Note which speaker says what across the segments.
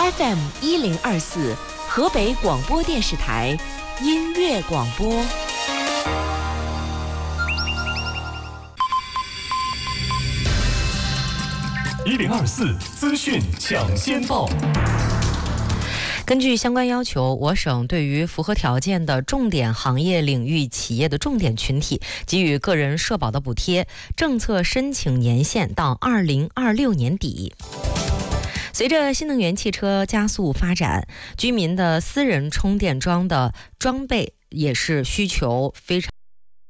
Speaker 1: FM1024河北广播电视台音乐广播。
Speaker 2: 1024资讯抢先报。
Speaker 3: 根据相关要求，我省对于符合条件的重点行业领域企业的重点群体给予个人社保的补贴，政策申请年限到2026年底。随着新能源汽车加速发展，居民的私人充电桩的装备也是需求非常。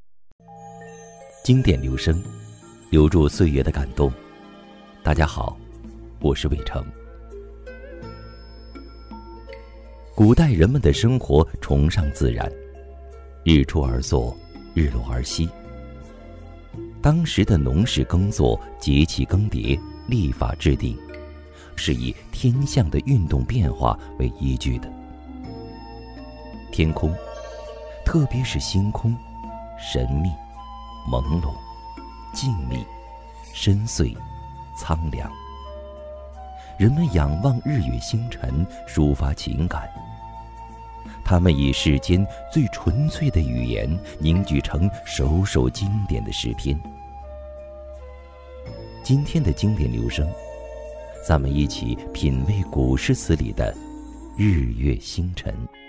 Speaker 4: 经典留声，留住岁月的感动。大家好，我是伟成。古代人们的生活崇尚自然，日出而作，日落而息。当时的农事耕作、节气更迭、历法制定，是以天象的运动变化为依据的。天空，特别是星空，神秘、朦胧、静谧、深邃、苍凉。人们仰望日月星辰，抒发情感。他们以世间最纯粹的语言凝聚成首首经典的诗篇。今天的经典留声，咱们一起品味古诗词里的日月星辰。